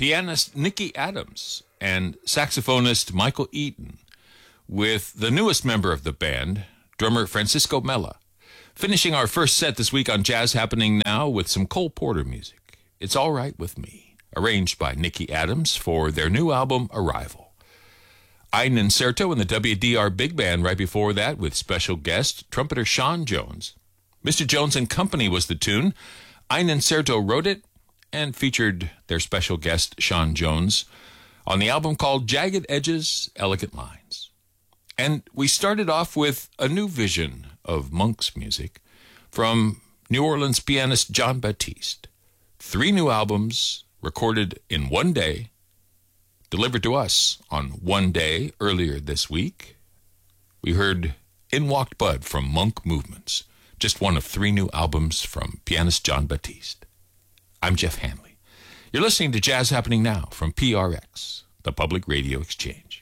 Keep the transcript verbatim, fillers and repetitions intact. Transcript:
pianist Nicky Adams and saxophonist Michael Eaton, with the newest member of the band, drummer Francisco Mella. Finishing our first set this week on Jazz Happening Now with some Cole Porter music. It's All Right With Me, arranged by Nicky Adams for their new album, Arrival. Ein Incerto and the W D R Big Band right before that with special guest, trumpeter Sean Jones. Mister Jones and Company was the tune. Ein Incerto wrote it and featured their special guest, Sean Jones, on the album called Jagged Edges, Elegant Lines. And we started off with a new vision of Monk's music from New Orleans pianist Jon Batiste. Three new albums recorded in one day, delivered to us on one day earlier this week. We heard In Walked Bud from Monk Movements, just one of three new albums from pianist Jon Batiste. I'm Jeff Hanley. You're listening to Jazz Happening Now from P R X, the Public Radio Exchange.